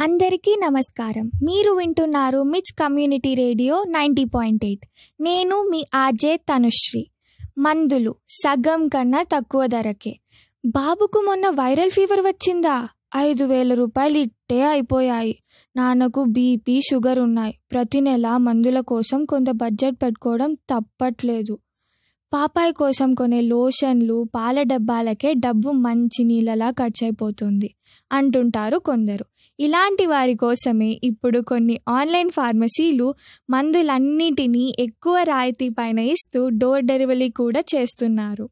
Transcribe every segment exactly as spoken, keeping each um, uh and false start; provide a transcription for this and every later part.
అందరికీ నమస్కారం. మీరు వింటున్నారు Mitch community radio ninety point eight. నేను మీ ఆర్జే తనుశ్రీ. మందులు సగం కన్నా తక్కువ ధరకే. బాబుకు మొన్న వైరల్ ఫీవర్ వచ్చిందా? ఐదు వేల రూపాయలు ఇట్టే అయిపోయాయి. నాన్నకు బీపీ షుగర్ ఉన్నాయి. ప్రతి నెల మందుల కోసం కొంత బడ్జెట్ పెట్టుకోవడం తప్పట్లేదు. పాపాయ్ కోసం కొనే లోషన్లు పాల డబ్బాలకే డబ్బు మంచి నీళ్ళలా ఖర్చు అయిపోతుంది అంటుంటారు కొందరు. ఇలాంటి వారి కోసమే ఇప్పుడు కొన్ని ఆన్లైన్ ఫార్మసీలు మందులన్నిటినీ ఎక్కువ రాయితీ పైన ఇస్తూ డోర్ డెలివరీ కూడా చేస్తున్నారు.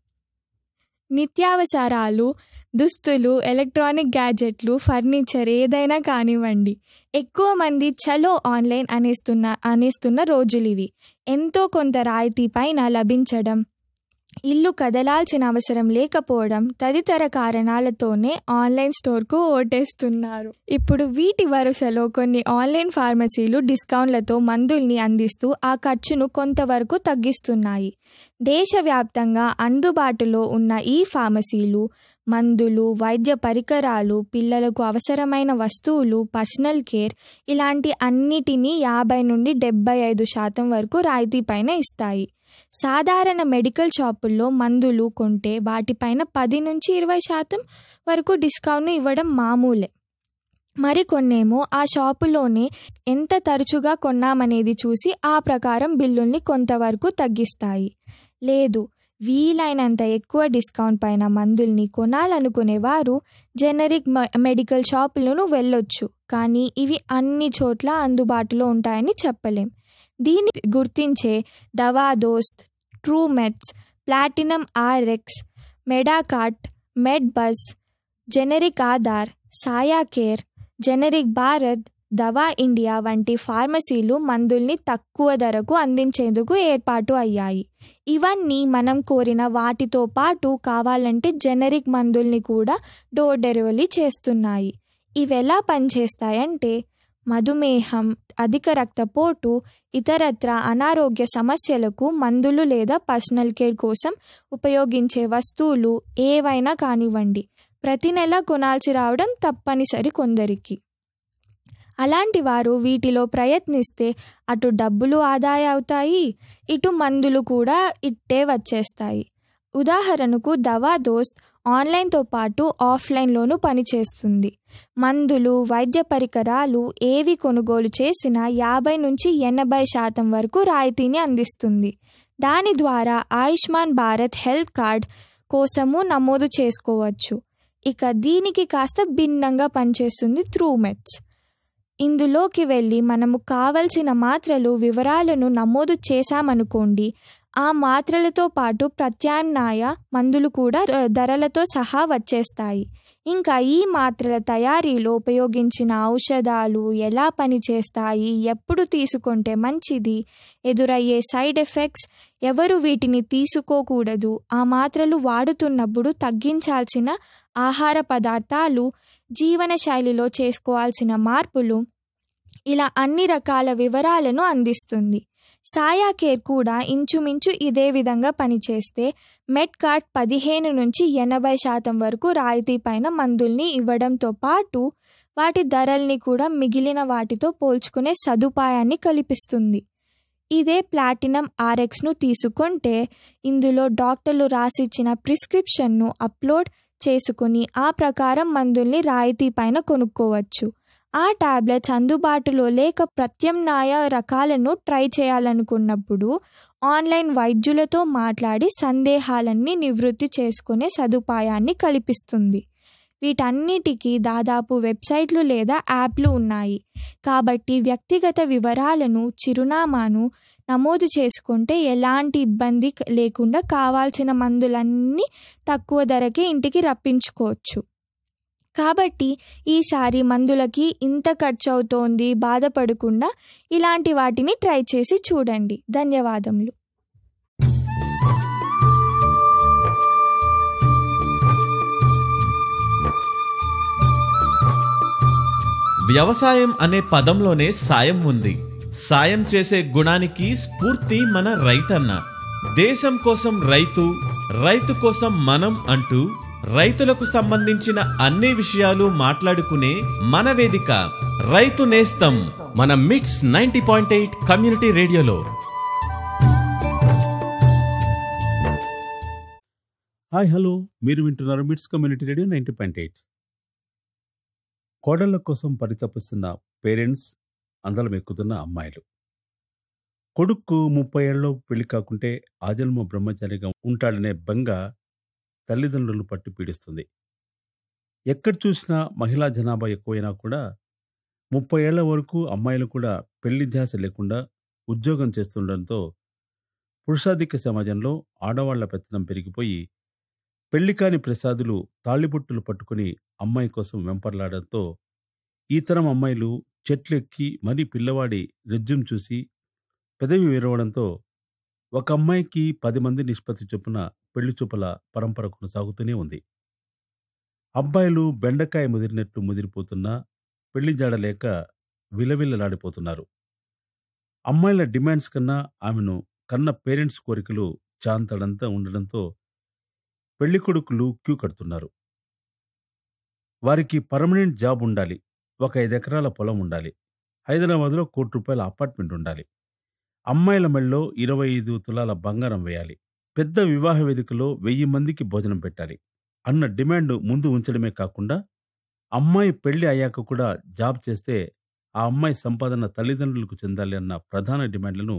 నిత్యావసరాలు, దుస్తులు, ఎలక్ట్రానిక్ గ్యాజెట్లు, ఫర్నిచర్ ఏదైనా కానివ్వండి, ఎక్కువ మంది చలో ఆన్లైన్ అనేస్తున్న అనేస్తున్న రోజులివి. ఎంతో కొంత రాయితీ పైన లభించడం, ఇల్లు కదలాల్సిన అవసరం లేకపోవడం తదితర కారణాలతోనే ఆన్లైన్ స్టోర్కు ఓటేస్తున్నారు. ఇప్పుడు వీటి వరుసలో కొన్ని ఆన్లైన్ ఫార్మసీలు డిస్కౌంట్లతో మందుల్ని అందిస్తూ ఆ ఖర్చును కొంతవరకు తగ్గిస్తున్నాయి. దేశవ్యాప్తంగా అందుబాటులో ఉన్న ఈ ఫార్మసీలు మందులు, వైద్య పరికరాలు, పిల్లలకు అవసరమైన వస్తువులు, పర్సనల్ కేర్ ఇలాంటి అన్నిటినీ యాభై నుండి డెబ్బై ఐదు శాతం వరకు రాయితీ పైన ఇస్తాయి. సాధారణ మెడికల్ షాపుల్లో మందులు కొంటే వాటిపైన పది నుంచి ఇరవై శాతం వరకు డిస్కౌంట్ ఇవ్వడం మామూలే. మరికొన్నేమో ఆ షాపులోనే ఎంత తరచుగా కొన్నామనేది చూసి ఆ ప్రకారం బిల్లుల్ని కొంతవరకు తగ్గిస్తాయి. లేదు, వీలైనంత ఎక్కువ డిస్కౌంట్ పైన మందుల్ని కొనాలనుకునేవారు జెనరిక్ మెడికల్ షాపులను వెళ్ళొచ్చు. కానీ ఇవి అన్ని చోట్ల అందుబాటులో ఉంటాయని చెప్పలేం. దీన్ని గుర్తించే దవా దోస్త్, ట్రూమెట్స్, platinum RX, మెడాకార్ట్, మెడ్బస్, generic Aadhaar, Sai care, generic Bharat, దవా India వంటి ఫార్మసీలు మందుల్ని తక్కువ ధరకు అందించేందుకు ఏర్పాటు అయ్యాయి. ఇవన్నీ మనం కోరిన వాటితో పాటు కావాలంటే జెనరిక్ మందుల్ని కూడా డోర్ డెలివరీ చేస్తున్నాయి. ఇవెలా పనిచేస్తాయంటే, మధుమేహం, అధిక రక్తపోటు, ఇతరత్ర అనారోగ్య సమస్యలకు మందులు లేదా పర్సనల్ కేర్ కోసం ఉపయోగించే వస్తువులు ఏవైనా కానివ్వండి, ప్రతి నెల కొనాల్సి రావడం తప్పనిసరి కొందరికి. అలాంటి వారు వీటిలో ప్రయత్నిస్తే అటు డబ్బులు ఆదా అవుతాయి, ఇటు మందులు కూడా ఇట్టే వచ్చేస్తాయి. ఉదాహరణకు దవా దోస్త్ ఆన్లైన్తో పాటు ఆఫ్లైన్లోనూ పనిచేస్తుంది. మందులు, వైద్య పరికరాలు ఏవి కొనుగోలు చేసినా యాభై నుంచి ఎనభై శాతం వరకు రాయితీని అందిస్తుంది. దాని ద్వారా ఆయుష్మాన్ భారత్ హెల్త్ కార్డ్ కోసము నమోదు చేసుకోవచ్చు. ఇక దీనికి కాస్త భిన్నంగా పనిచేస్తుంది ట్రూమెట్స్. ఇందులోకి వెళ్ళి మనము కావలసిన మాత్రలు వివరాలను నమోదు చేశామనుకోండి, ఆ మాత్రలతో పాటు ప్రత్యామ్నాయ మందులు కూడా ధరలతో సహా వచ్చేస్తాయి. ఇంకా ఈ మాత్రల తయారీలో ఉపయోగించిన ఔషధాలు ఎలా పనిచేస్తాయి, ఎప్పుడు తీసుకుంటే మంచిది, ఎదురయ్యే సైడ్ ఎఫెక్ట్స్, ఎవరు వీటిని తీసుకోకూడదు, ఆ మాత్రలు వాడుతున్నప్పుడు తగ్గించాల్సిన ఆహార పదార్థాలు, జీవన శైలిలో చేసుకోవాల్సిన మార్పులు, ఇలా అన్ని రకాల వివరాలను అందిస్తుంది. సాయా కేర్ కూడా ఇంచుమించు ఇదే విధంగా పనిచేస్తే మెడ్కార్ట్ పదిహేను నుంచి ఎనభై శాతం వరకు రాయితీ పైన మందుల్ని ఇవ్వడంతో పాటు వాటి ధరల్ని కూడా మిగిలిన వాటితో పోల్చుకునే సదుపాయాన్ని కల్పిస్తుంది. ఇదే ప్లాటినం ఆర్ఎక్స్ను తీసుకుంటే ఇందులో డాక్టర్లు రాసిచ్చిన ప్రిస్క్రిప్షన్ను అప్లోడ్ చేసుకుని ఆ ప్రకారం మందుల్ని రాయితీ పైన కొనుక్కోవచ్చు. ఆ టాబ్లెట్స్ అందుబాటులో లేక ప్రత్యామ్నాయ రకాలను ట్రై చేయాలనుకున్నప్పుడు ఆన్లైన్ వైద్యులతో మాట్లాడి సందేహాలన్నీ నివృత్తి చేసుకునే సదుపాయాన్ని కల్పిస్తుంది. వీటన్నిటికీ దాదాపు వెబ్సైట్లు లేదా యాప్లు ఉన్నాయి. కాబట్టి వ్యక్తిగత వివరాలను, చిరునామాను నమోదు చేసుకుంటే ఎలాంటి ఇబ్బంది లేకుండా కావాల్సిన మందులన్నీ తక్కువ ధరకే ఇంటికి రప్పించుకోవచ్చు. కాబట్టి ఈసారి మందులకి ఇంత ఖర్చు అవుతోంది బాధపడకుండా ఇలాంటి వాటిని ట్రై చేసి చూడండి. ధన్యవాదములు. వ్యవసాయం అనే పదంలోనే సాయం ఉంది. సాయం చేసే గుణానికి స్ఫూర్తి మన రైతన్న. దేశం కోసం రైతు, రైతు కోసం మనం అంటూ రైతులకు సంబంధించిన అన్ని విషయాలు మాట్లాడుకునే మన వేదిక రైతు నేస్తం మన మిట్స్ నైంటీ పాయింట్ ఎయిట్ కమ్యూనిటీ రేడియోలో. హాయ్ హలో, మీరు వింటున్నారు మిట్స్ community radio ninety point eight. కోడళ్ల కోసం పరితపిస్తున్న పేరెంట్స్, అందలం ఎక్కుతున్న అమ్మాయిలు. కొడుక్కు ముప్పై ఏళ్ళలో పెళ్లి కాకుంటే ఆజన్మ బ్రహ్మచారిగా ఉంటాడనే బెంగ తల్లిదండ్రులు పట్టి పీడిస్తుంది. ఎక్కడ చూసినా మహిళా జనాభా ఎక్కువైనా కూడా ముప్పై ఏళ్ల వరకు అమ్మాయిలు కూడా పెళ్లి ధ్యాస లేకుండా ఉద్యోగం చేస్తుండటంతో పురుషాధిక్య సమాజంలో ఆడవాళ్ల పెత్తనం పెరిగిపోయి పెళ్లి కాని ప్రసాదులు తాళిబొట్టులు పట్టుకుని అమ్మాయి కోసం వెంపర్లాడడంతో ఈ తరం అమ్మాయిలు చెట్లెక్కి మరీ పిల్లవాడి రెజ్యూం చూసి పెదవి విరవడంతో ఒక అమ్మాయికి పది మంది నిష్పత్తి చొప్పున పెళ్లి చూపుల పరంపర కొనసాగుతూనే ఉంది. అబ్బాయిలు బెండకాయ ముదిరినట్లు ముదిరిపోతున్నా పెళ్లి జాడలేక విలవిల్లలాడిపోతున్నారు. అమ్మాయిల డిమాండ్స్ కన్నా ఆమెను కన్న పేరెంట్స్ కోరికలు చాంతడంతా ఉండడంతో పెళ్లి కొడుకులు క్యూ కడుతున్నారు. వారికి పర్మనెంట్ జాబ్ ఉండాలి, ఒక ఐదు ఎకరాల పొలం ఉండాలి, హైదరాబాద్లో కోటి రూపాయల అపార్ట్మెంట్ ఉండాలి, అమ్మాయిల మెళ్ళలో ఇరవై ఐదు తులాల బంగారం వేయాలి, పెద్ద వివాహ వేదికలో వెయ్యి మందికి భోజనం పెట్టాలి అన్న డిమాండ్ ముందు ఉంచడమే కాకుండా అమ్మాయి పెళ్లి అయ్యాక కూడా జాబ్ చేస్తే ఆ అమ్మాయి సంపాదన తల్లిదండ్రులకు చెందాలి అన్న ప్రధాన డిమాండ్లను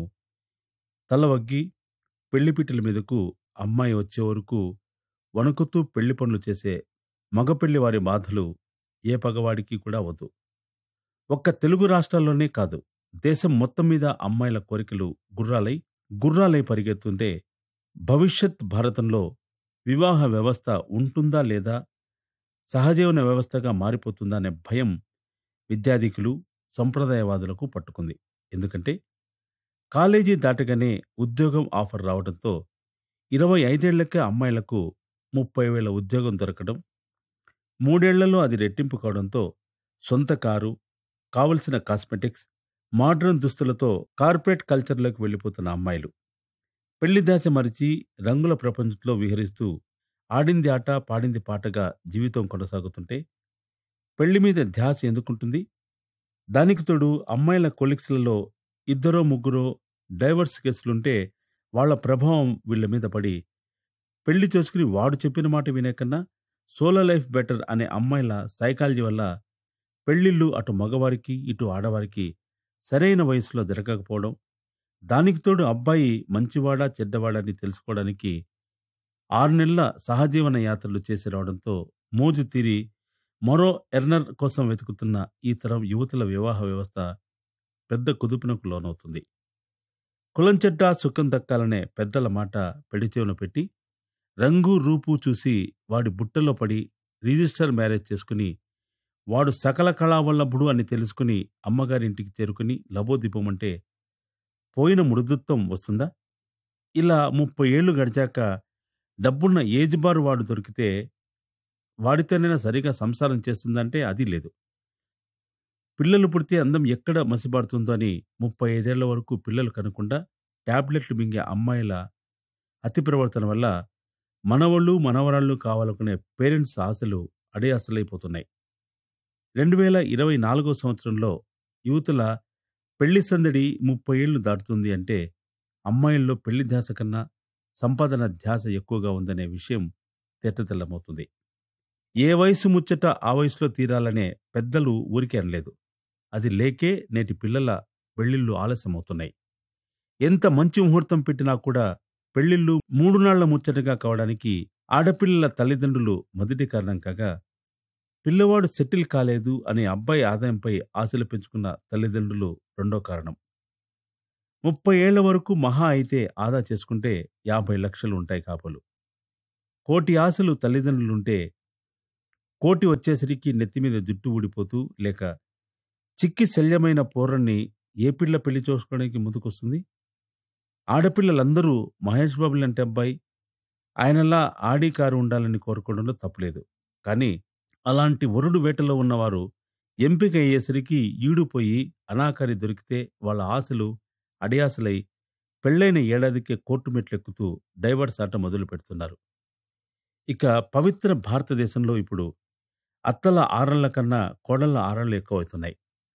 తలవగ్గి పెళ్లిపీటల మీదకు అమ్మాయి వచ్చే వరకు వణుకుతూ పెళ్లి పనులు చేసే మగపెళ్లి వారి బాధలు ఏ పగవాడికి కూడా వద్దు. ఒక్క తెలుగు రాష్ట్రాల్లోనే కాదు, దేశం మొత్తం మీద అమ్మాయిల కోరికలు గుర్రాలై గుర్రాలై పరిగెత్తుంటే భవిష్యత్ భారతంలో వివాహ వ్యవస్థ ఉంటుందా లేదా, సహజీవన వ్యవస్థగా మారిపోతుందా అనే భయం విద్యాధికులు, సంప్రదాయవాదులకు పట్టుకుంది. ఎందుకంటే కాలేజీ దాటగానే ఉద్యోగం ఆఫర్ రావడంతో ఇరవై ఐదేళ్లకే అమ్మాయిలకు ముప్పై వేల ఉద్యోగం దొరకడం, మూడేళ్లలో అది రెట్టింపు కావడంతో సొంత కారు, కావలసిన కాస్మెటిక్స్, మోడ్రన్ దుస్తులతో కార్పొరేట్ కల్చర్లోకి వెళ్ళిపోతున్న అమ్మాయిలు పెళ్లి దాస మరిచి రంగుల ప్రపంచంలో విహరిస్తూ ఆడింది ఆట పాడింది పాటగా జీవితం కొనసాగుతుంటే పెళ్లి మీద ధ్యాస ఎందుకుంటుంది? దానికి తోడు అమ్మాయిల కొలీగ్స్లలో ఇద్దరో ముగ్గురో డైవర్స్ కేసులుంటే వాళ్ల ప్రభావం వీళ్ల మీద పడి పెళ్లి చేసుకుని వాడు చెప్పిన మాట వినే కన్నా సోలో లైఫ్ బెటర్ అనే అమ్మాయిల సైకాలజీ వల్ల పెళ్లిళ్ళు అటు మగవారికి ఇటు ఆడవారికి సరైన వయసులో జరగకపోవడం, దానికి తోడు అబ్బాయి మంచివాడా చెడ్డవాడని తెలుసుకోవడానికి ఆరు నెలల సహజీవన యాత్రలు చేసి రావడంతో మోజు తీరి మరో ఎర్నర్ కోసం వెతుకుతున్న ఈ తరం యువతుల వివాహ వ్యవస్థ పెద్ద కుదుపునకు లోనవుతుంది. కులం చెడ్డ సుఖం దక్కాలనే పెద్దల మాట పెడిచేవున పెట్టి రంగు రూపు చూసి వాడి బుట్టలో పడి రిజిస్టర్ మ్యారేజ్ చేసుకుని వాడు సకల కళావల్లభుడు అని తెలుసుకుని అమ్మగారింటికి చేరుకుని లబోదిబ్బమంటే పోయిన మృదుత్వం వస్తుందా? ఇలా ముప్పై ఏళ్లు గడిచాక డబ్బున్న ఏజ్ బారు వాడు దొరికితే వాడితోనైనా సరిగా సంసారం చేస్తుందంటే అది లేదు. పిల్లలు పుడితే అందం ఎక్కడ మసిబారుతుందో అని ముప్పై ఐదేళ్ల వరకు పిల్లలు కనకుండా టాబ్లెట్లు మింగే అమ్మాయిల అతి ప్రవర్తన వల్ల మనవళ్ళు మనవరాళ్ళు కావాలనుకునే పేరెంట్స్ ఆశలు అడే అసలైపోతున్నాయి. రెండు వేల ఇరవై నాలుగో సంవత్సరంలో యువతుల పెళ్లి సందడి ముప్పై ఏళ్లు దాటుతుంది అంటే అమ్మాయిల్లో పెళ్లి ధ్యాస కన్నా సంపాదన ధ్యాస ఎక్కువగా ఉందనే విషయం తెట్టతెల్లమవుతుంది. ఏ వయసు ముచ్చట ఆ వయసులో తీరాలనే పెద్దలు ఊరికే అనలేదు. అది లేకే నేటి పిల్లల పెళ్లిళ్ళు ఆలస్యమవుతున్నాయి. ఎంత మంచి ముహూర్తం పెట్టినా కూడా పెళ్లిళ్ళు మూడు నాళ్ల ముచ్చటగా కావడానికి ఆడపిల్లల తల్లిదండ్రులు మొదటి కారణం కాగా, పిల్లవాడు సెటిల్ కాలేదు అనే అబ్బాయి ఆదాయంపై ఆశలు పెంచుకున్న తల్లిదండ్రులు రెండో కారణం. ముప్పై ఏళ్ల వరకు మహా అయితే ఆదా చేసుకుంటే యాభై లక్షలు ఉంటాయి కాపలు. కోటి ఆశలు తల్లిదండ్రులుంటే కోటి వచ్చేసరికి నెత్తిమీద జుట్టు ఊడిపోతూ లేక చిక్కి శల్యమైన పోరన్ని ఏ పిల్ల పెళ్లి చేసుకోవడానికి ముందుకొస్తుంది? ఆడపిల్లలందరూ మహేష్ బాబు లాంటి అబ్బాయి, ఆయనలా ఆడి కారు ఉండాలని కోరుకోవడంలో తప్పులేదు. కానీ అలాంటి వరుడు వేటలో ఉన్నవారు ఎంపిక అయ్యేసరికి ఈడుపోయి అనాకారి దొరికితే వాళ్ళ ఆశలు అడియాసలై పెళ్లైన ఏడాదికే కోర్టు మెట్లెక్కుతూ డైవర్స్ ఆట మొదలు పెడుతున్నారు. ఇక పవిత్ర భారతదేశంలో ఇప్పుడు అత్తల ఆరళ్ల కన్నా కోడళ్ల ఆరళ్లు ఎక్కువవుతున్నాయి.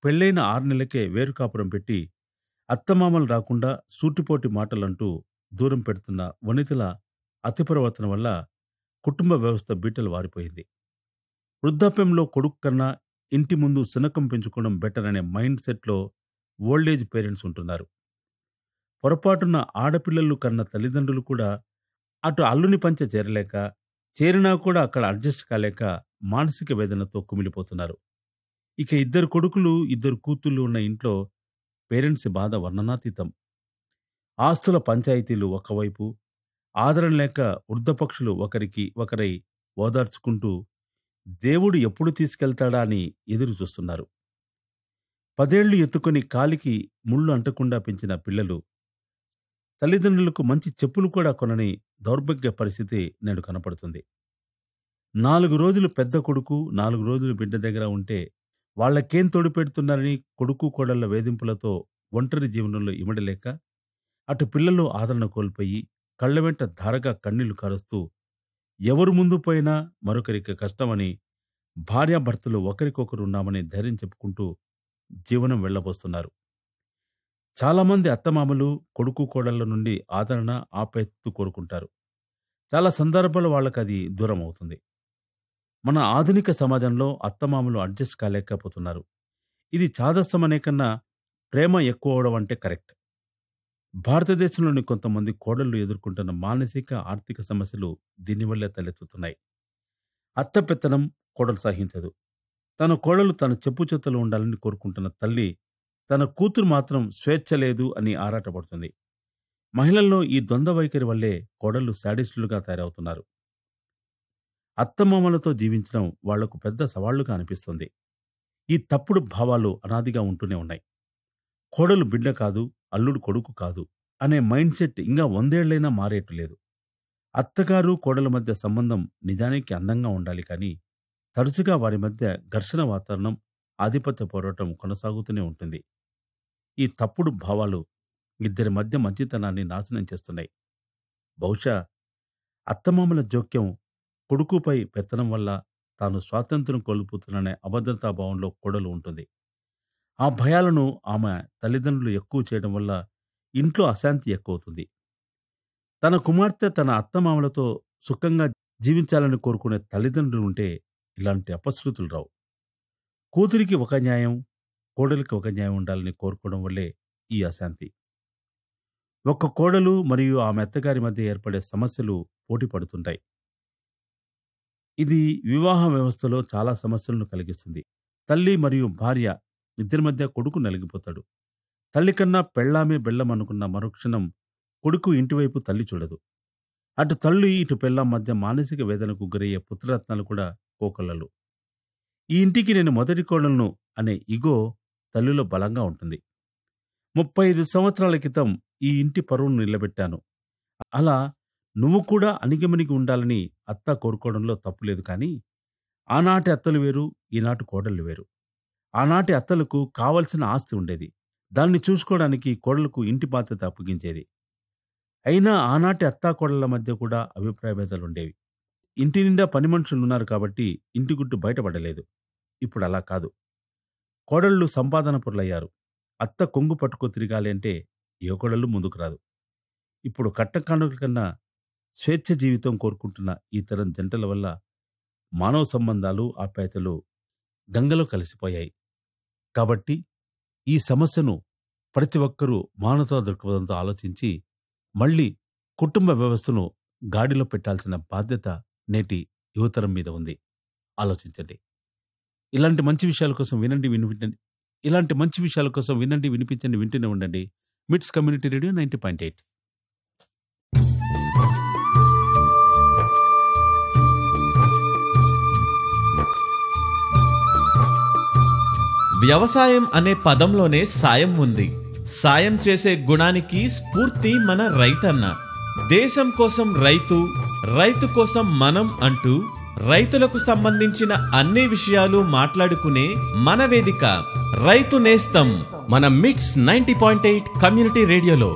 పెళ్ళైన ఆరు నెలలకే వేరు కాపురం పెట్టి అత్తమామలు రాకుండా సూటిపోటి మాటలంటూ దూరం పెడుతున్న వనితల అతిప్రవర్తన వల్ల కుటుంబ వ్యవస్థ బీటలు వారిపోయింది. వృద్ధాప్యంలో కొడుకు కన్నా ఇంటి ముందు శునకం పెంచుకోవడం బెటర్ అనే మైండ్ సెట్లో ఓల్డేజ్ పేరెంట్స్ ఉంటున్నారు. పొరపాటున ఆడపిల్లలు కన్న తల్లిదండ్రులు కూడా అటు అల్లుని పంచె చేరలేక, చేరినా కూడా అక్కడ అడ్జస్ట్ కాలేక మానసిక వేదనతో కుమిలిపోతున్నారు. ఇక ఇద్దరు కొడుకులు ఇద్దరు కూతుళ్ళు ఉన్న ఇంట్లో పేరెంట్స్ బాధ వర్ణనాతీతం. ఆస్తుల పంచాయతీలు ఒకవైపు, ఆదరణ లేక వృద్ధపక్షులు ఒకరికి ఒకరై ఓదార్చుకుంటూ దేవుడు ఎప్పుడు తీసుకెళ్తాడా అని ఎదురు చూస్తున్నారు. పదేళ్లు ఎత్తుకొని కాలికి ముళ్ళు అంటకుండా పెంచిన పిల్లలు తల్లిదండ్రులకు మంచి చెప్పులు కూడా కొనని దౌర్భాగ్య పరిస్థితి నేడు కనపడుతుంది. నాలుగు రోజులు పెద్ద కొడుకు, నాలుగు రోజులు బిడ్డ దగ్గర ఉంటే వాళ్లకేం తోడు పెడుతున్నారని కొడుకు కోడళ్ల వేధింపులతో ఒంటరి జీవనంలో ఇమడలేక, అటు పిల్లలు ఆదరణ కోల్పోయి కళ్ల వెంట ధారగా కన్నీళ్లు కారుస్తూ ఎవరు ముందు పోయినా మరొకరికి కష్టమని, భార్యాభర్తలు ఒకరికొకరు ఉన్నామని ధైర్యం చెప్పుకుంటూ జీవనం వెళ్లబోస్తున్నారు. చాలామంది అత్తమామలు కొడుకు కోడళ్ల నుండి ఆదరణ, ఆప్యాయత కోరుకుంటారు. చాలా సందర్భాలు వాళ్ళకి అది దూరం అవుతుంది. మన ఆధునిక సమాజంలో అత్తమామలు అడ్జస్ట్ కాలేకపోతున్నారు. ఇది చాదస్తమనే కన్నా ప్రేమ ఎక్కువ అవడం అంటే కరెక్ట్. భారతదేశంలోని కొంతమంది కోడళ్లు ఎదుర్కొంటున్న మానసిక, ఆర్థిక సమస్యలు దీనివల్లే తలెత్తుతున్నాయి. అత్త పెత్తనం కోడలు సహించదు. తన కోడలు తన చెప్పు చేతులు ఉండాలని కోరుకుంటున్న తల్లి తన కూతురు మాత్రం స్వేచ్ఛ లేదు అని ఆరాటపడుతుంది. మహిళల్లో ఈ ద్వంద్వ వైఖరి వల్లే కోడళ్లు శాడిస్టులుగా తయారవుతున్నారు. అత్తమామలతో జీవించడం వాళ్లకు పెద్ద సవాళ్లుగా అనిపిస్తుంది. ఈ తప్పుడు భావాలు అనాదిగా ఉంటూనే ఉన్నాయి. కోడలు బిడ్డ కాదు, అల్లుడు కొడుకు కాదు అనే మైండ్ సెట్ ఇంకా వందేళ్లైనా మారేయట్లేదు. అత్తగారు కోడల మధ్య సంబంధం నిజానికి అందంగా ఉండాలి కానీ తరచుగా వారి మధ్య ఘర్షణ వాతావరణం, ఆధిపత్య పోరాటం కొనసాగుతూనే ఉంటుంది. ఈ తప్పుడు భావాలు ఇద్దరి మధ్య మంచితనాన్ని నాశనం చేస్తున్నాయి. బహుశా అత్తమామల జోక్యం, కొడుకుపై పెత్తనం వల్ల తాను స్వాతంత్ర్యం కోల్పోతున్ననే అభద్రతాభావంలో కోడలు ఉంటుంది. ఆ భయాలను ఆమె తల్లిదండ్రులు ఎక్కువ చేయడం వల్ల ఇంట్లో అశాంతి ఎక్కువవుతుంది. తన కుమార్తె తన అత్తమామలతో సుఖంగా జీవించాలని కోరుకునే తల్లిదండ్రులు ఉంటే ఇలాంటి అపశృతులు రావు. కూతురికి ఒక న్యాయం, కోడలికి ఒక న్యాయం ఉండాలని కోరుకోవడం వల్లే ఈ అశాంతి. ఒక్క కోడలు మరియు ఆమె అత్తగారి మధ్య ఏర్పడే సమస్యలు పోటీ పడుతుంటాయి. ఇది వివాహ వ్యవస్థలో చాలా సమస్యలను కలిగిస్తుంది. తల్లి మరియు భార్య ఇద్దరి మధ్య కొడుకు నలిగిపోతాడు. తల్లి కన్నా పెళ్ళామే బెల్లం అనుకున్న మరుక్షణం కొడుకు ఇంటివైపు తల్లి చూడదు. అటు తల్లి ఇటు పెళ్ళాం మధ్య మానసిక వేదనకు గురయ్యే పుత్రరత్నాలు కూడా కోకొల్లలు. ఈ ఇంటికి నేను మొదటి కోడలను అనే ఇగో తల్లిలో బలంగా ఉంటుంది. ముప్పై ఐదు సంవత్సరాల క్రితం ఈ ఇంటి పరువును నిలబెట్టాను. అలా నువ్వు కూడా అణిగిమణిగి ఉండాలని అత్త కోరుకోవడంలో తప్పులేదు. కానీ ఆనాటి అత్తలు వేరు, ఈనాటి కోడళ్ళు వేరు. ఆనాటి అత్తలకు కావలసిన ఆస్తి ఉండేది. దాన్ని చూసుకోవడానికి కోడలకు ఇంటి బాధ్యత అప్పగించేది. అయినా ఆనాటి అత్తా కోడళ్ల మధ్య కూడా అభిప్రాయ భేదాలుండేవి. ఇంటి నిండా పని మనుషులున్నారు కాబట్టి ఇంటి గుట్టు బయటపడలేదు. ఇప్పుడు అలా కాదు. కోడళ్ళు సంపాదన పొరలయ్యారు. అత్త కొంగు పట్టుకో తిరగాలి అంటే ఏ కోడళ్ళు ముందుకు రాదు. ఇప్పుడు కట్టకానుకల కన్నా స్వేచ్ఛ జీవితం కోరుకుంటున్న ఈ తరం జంటల వల్ల మానవ సంబంధాలు, ఆప్యాయతలు గంగలో కలిసిపోయాయి. కాబట్టి ఈ సమస్యను ప్రతి ఒక్కరూ మానవతా దృక్పథంతో ఆలోచించి మళ్లీ కుటుంబ వ్యవస్థను గాడిలో పెట్టాల్సిన బాధ్యత నేటి యువతరం మీద ఉంది. ఆలోచించండి. ఇలాంటి మంచి విషయాల కోసం వినండి వినిపించండి ఇలాంటి మంచి విషయాల కోసం వినండి వినిపించండి వింటూనే ఉండండి. మిట్స్ community radio ninety point eight. వ్యవసాయం అనే పదంలోనే సాయం ఉంది. సాయం చేసే గుణానికి స్ఫూర్తి మన రైతన్న. దేశం కోసం రైతు, రైతు కోసం మనం అంటూ రైతులకు సంబంధించిన అన్ని విషయాలు మాట్లాడుకునే మన వేదిక రైతు నేస్తం మన మిట్స్ నైంటీ పాయింట్ ఎయిట్ కమ్యూనిటీ రేడియోలో.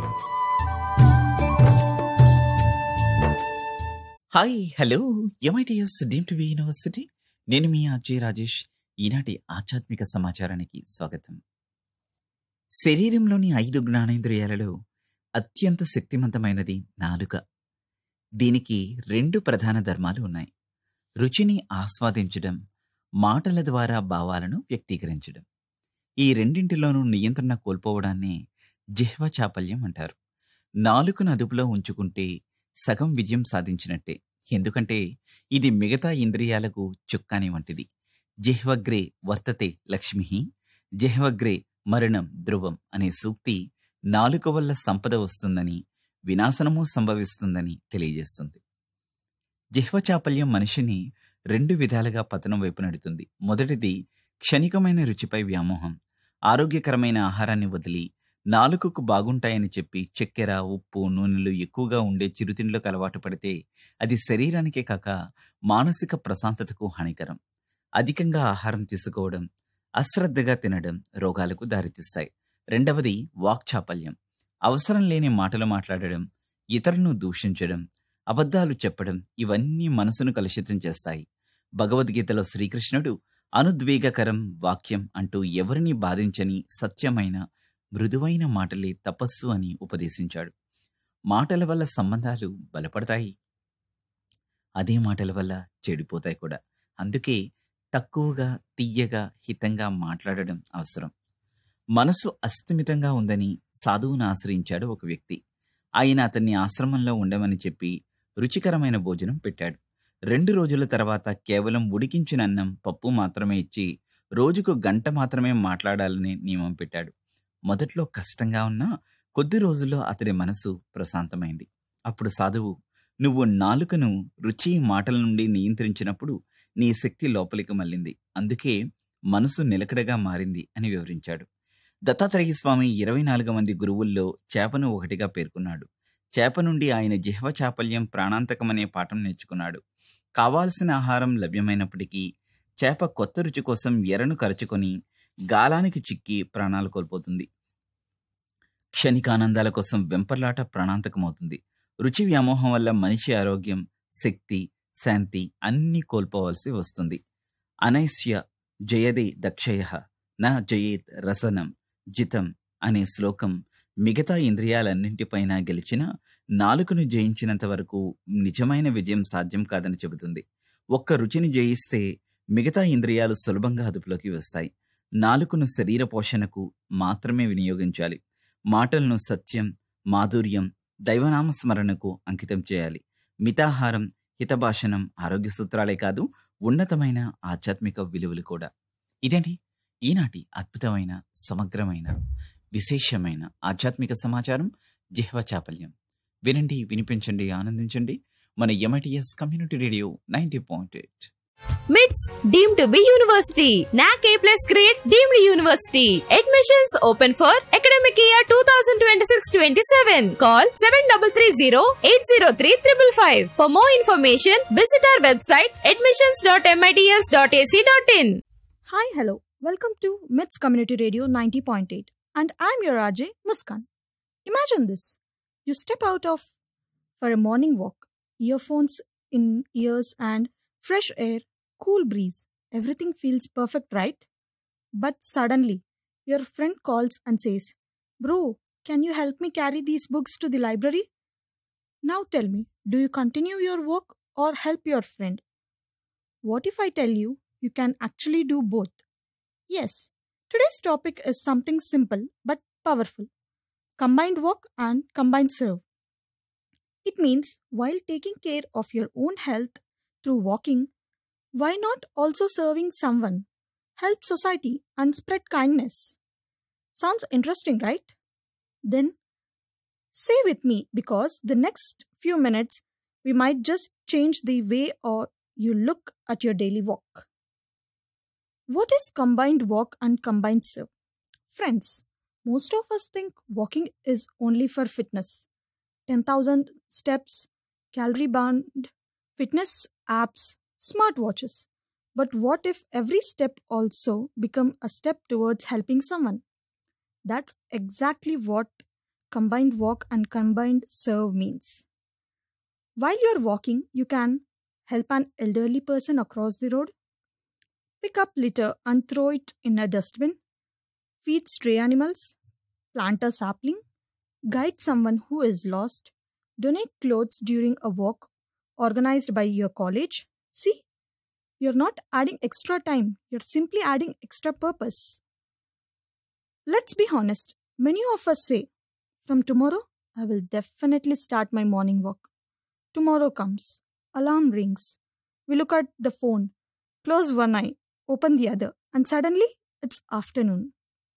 Hi, hello, MITS deem to be university. నేను మీ అజయ్ రాజేష్. ఈనాటి ఆధ్యాత్మిక సమాచారానికి స్వాగతం. శరీరంలోని ఐదు జ్ఞానేంద్రియాలలో అత్యంత శక్తివంతమైనది నాలుక. దీనికి రెండు ప్రధాన ధర్మాలు ఉన్నాయి: రుచిని ఆస్వాదించడం, మాటల ద్వారా భావాలను వ్యక్తీకరించడం. ఈ రెండింటిలోనూ నియంత్రణ కోల్పోవడాన్ని జిహ్వ చాపల్యం అంటారు. నాలుకను అదుపులో ఉంచుకుంటే సగం విజయం సాధించినట్టే. ఎందుకంటే ఇది మిగతా ఇంద్రియాలకు చుక్కాని వంటిది. జిహ్వగ్రే వర్తతే లక్ష్మి, జిహ్వగ్రే మరణం ధ్రువం అనే సూక్తి నాలుక వల్ల సంపద వస్తుందని, వినాశనము సంభవిస్తుందని తెలియజేస్తుంది. జిహ్వ చాపల్యం మనిషిని రెండు విధాలుగా పతనం వైపు నడుతుంది. మొదటిది క్షణికమైన రుచిపై వ్యామోహం. ఆరోగ్యకరమైన ఆహారాన్ని వదిలి నాలుకకు బాగుంటాయని చెప్పి చక్కెర, ఉప్పు, నూనెలు ఎక్కువగా ఉండే చిరుతిండ్లకు అలవాటు పడితే అది శరీరానికే కాక మానసిక ప్రశాంతతకు హానికరం. అధికంగా ఆహారం తీసుకోవడం, అశ్రద్ధగా తినడం రోగాలకు దారితీస్తాయి. రెండవది వాక్చాపల్యం. అవసరం లేని మాటలు మాట్లాడడం, ఇతరులను దూషించడం, అబద్ధాలు చెప్పడం ఇవన్నీ మనసును కలుషితం చేస్తాయి. భగవద్గీతలో శ్రీకృష్ణుడు అనుద్వేగకరం వాక్యం అంటూ ఎవరిని బాధించని సత్యమైన మృదువైన మాటలే తపస్సు అని ఉపదేశించాడు. మాటల వల్ల సంబంధాలు బలపడతాయి, అదే మాటల వల్ల చెడిపోతాయి కూడా. అందుకే తక్కువగా, తియ్యగా, హితంగా మాట్లాడడం అవసరం. మనసు అస్థిమితంగా ఉందని సాధువును ఆశ్రయించాడు ఒక వ్యక్తి. ఆయన అతన్ని ఆశ్రమంలో ఉండమని చెప్పి రుచికరమైన భోజనం పెట్టాడు. రెండు రోజుల తర్వాత కేవలం ఉడికించిన అన్నం, పప్పు మాత్రమే ఇచ్చి రోజుకు గంట మాత్రమే మాట్లాడాలని నియమం పెట్టాడు. మొదట్లో కష్టంగా ఉన్నా కొద్ది రోజుల్లో అతడి మనసు ప్రశాంతమైంది. అప్పుడు సాధువు, నువ్వు నాలుకను రుచి, మాటల నుండి నియంత్రించినప్పుడు నీ శక్తి లోపలికి మళ్ళింది, అందుకే మనసు నిలకడగా మారింది అని వివరించాడు. దత్తాత్రేయ స్వామి ఇరవై నాలుగు మంది గురువుల్లో చేపను ఒకటిగా పేర్కొన్నాడు. చేప నుండి ఆయన జిహ్వ చాపల్యం ప్రాణాంతకమనే పాఠం నేర్చుకున్నాడు. కావాల్సిన ఆహారం లభ్యమైనప్పటికీ చేప కొత్త రుచి కోసం ఎరను కరచుకొని గాలానికి చిక్కి ప్రాణాలు కోల్పోతుంది. క్షణికానందాల కోసం వెంపర్లాట ప్రాణాంతకమవుతుంది. రుచి వ్యామోహం వల్ల మనిషి ఆరోగ్యం, శక్తి, శాంతి అన్నీ కోల్పోవలసి వస్తుంది. అనైస్య జయదే దక్షయ నా జయేత్ రసనం జితం అనే శ్లోకం మిగతా ఇంద్రియాలన్నింటిపైన గెలిచిన నాలుకను జయించినంత వరకు నిజమైన విజయం సాధ్యం కాదని చెబుతుంది. ఒక్క రుచిని జయిస్తే మిగతా ఇంద్రియాలు సులభంగా అదుపులోకి వస్తాయి. నాలుకను శరీర పోషణకు మాత్రమే వినియోగించాలి. మాటలను సత్యం, మాధుర్యం, దైవనామస్మరణకు అంకితం చేయాలి. మితాహారం, హితభాషణం ఆరోగ్య సూత్రాలే కాదు, ఉన్నతమైన ఆధ్యాత్మిక విలువలు కూడా. ఇదేంటి ఈనాటి అద్భుతమైన, సమగ్రమైన, విశేషమైన ఆధ్యాత్మిక సమాచారం జిహ్వ చాపల్యం. వినండి, వినిపించండి, ఆనందించండి. మన MITS community radio ninety point eight. మిట్స్ deemed to be university. N A C A plus grade deemed university. Admissions open for academic year twenty twenty-six twenty-seven. Call seven three three zero eight zero three five five. For more information, visit our website admissions dot mits dot a c dot in. Hi, hello. Welcome to M I T S Community Radio ninety point eight. And I'm your R J, Muskan. Imagine this. You step out of for a morning walk, earphones in ears and fresh air, cool breeze. Everything feels perfect, right? But suddenly, your friend calls and says, "Bro, can you help me carry these books to the library?" Now tell me, do you continue your walk or help your friend? What if I tell you, you can actually do both? Yes, today's topic is something simple but powerful. Combined walk and combined serve. It means while taking care of your own health through walking, why not also serving someone, help society and spread kindness? Sounds interesting, right? Then stay with me because the next few minutes we might just change the way or you look at your daily walk. What is combined walk and combined serve? Friends, most of us think walking is only for fitness. ten thousand steps, calorie band, fitness apps, smartwatches. But what if every step also become a step towards helping someone? That's exactly what combined walk and combined serve means. While you're walking, you can help an elderly person across the road, Pick up litter and throw it in a dustbin. Feed stray animals. Plant a sapling. Guide someone who is lost. Donate clothes during a walk organized by your college. See, you're not adding extra time, you're simply adding extra purpose. Let's be honest, many of us say, from tomorrow, I will definitely start my morning walk. Tomorrow comes, alarm rings. We look at the phone, close one eye, open the other, and suddenly it's afternoon.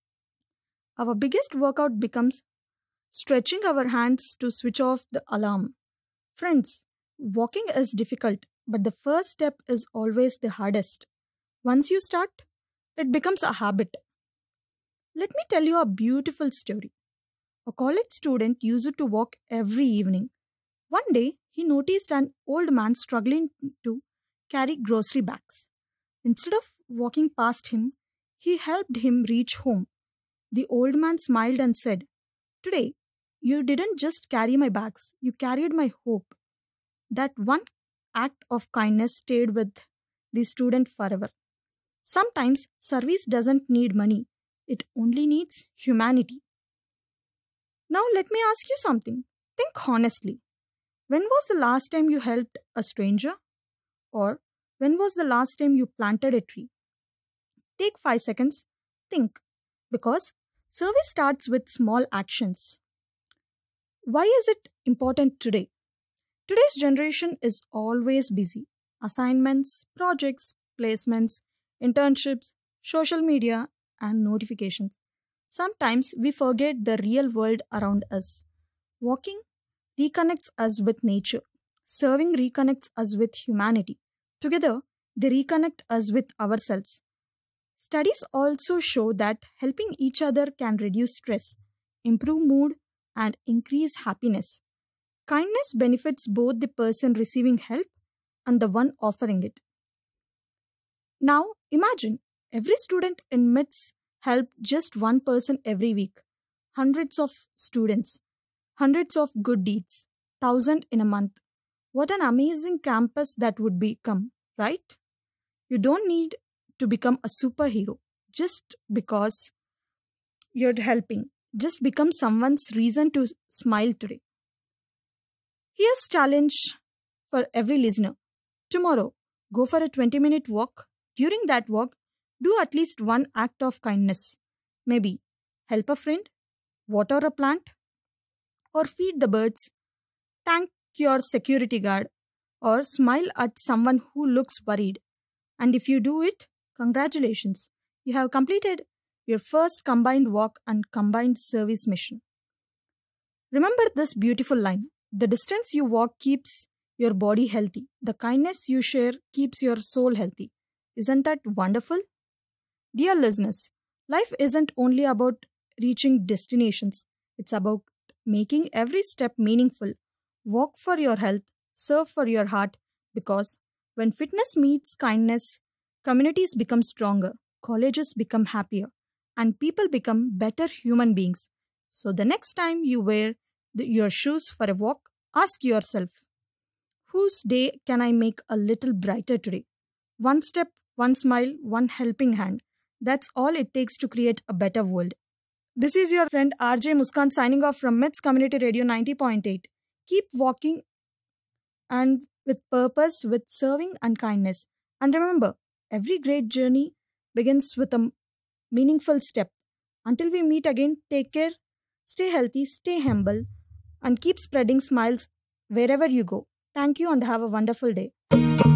Our biggest workout becomes stretching our hands to switch off the alarm. Friends, walking is difficult, but the first step is always the hardest. Once you start, it becomes a habit. Let me tell you a beautiful story. A college student used to walk every evening. One day, he noticed an old man struggling to carry grocery bags. Instead of walking past him, he helped him reach home. The old man smiled and said, "Today, you didn't just carry my bags, you carried my hope." That one act of kindness stayed with the student forever. Sometimes service doesn't need money, it only needs humanity. Now, let me ask you something. Think honestly. When was the last time you helped a stranger? Or when was the last time you planted a tree? Take five seconds. Think. Because service starts with small actions. Why is it important today? Today's generation is always busy. Assignments, projects, placements, internships, social media, and notifications. Sometimes we forget the real world around us. Walking reconnects us with nature. Serving reconnects us with humanity. Together, they reconnect us with ourselves. Studies also show that helping each other can reduce stress, improve mood, and increase happiness. Kindness benefits both the person receiving help and the one offering it. Now, imagine every student in M I T S help just one person every week. Hundreds of students, hundreds of good deeds, thousand in a month. What an amazing campus that would become, right? You don't need to become a superhero just because you're helping. Just become someone's reason to smile today. Here's challenge for every listener. Tomorrow, go for a twenty minute walk. During that walk, do at least one act of kindness. Maybe help a friend, water a plant, or feed the birds. Thank your security guard or smile at someone who looks worried. And if you do it, congratulations. You have completed your first combined walk and combined service mission. Remember this beautiful line. The distance you walk keeps your body healthy. The kindness you share keeps your soul healthy. Isn't that wonderful? Dear listeners, life isn't only about reaching destinations. It's about making every step meaningful. Walk for your health, serve for your heart, because when fitness meets kindness, communities become stronger, colleges become happier, and people become better human beings. So the next time you wear the, your shoes for a walk, ask yourself, whose day can I make a little brighter today? One step, one smile, one helping hand. That's all it takes to create a better world. This is your friend R J Muskan signing off from M I T S Community Radio ninety point eight. Keep walking and with purpose, with serving and kindness. And remember, every great journey begins with a meaningful step. Until we meet again, take care, stay healthy, stay humble, and keep spreading smiles wherever you go. Thank you and have a wonderful day.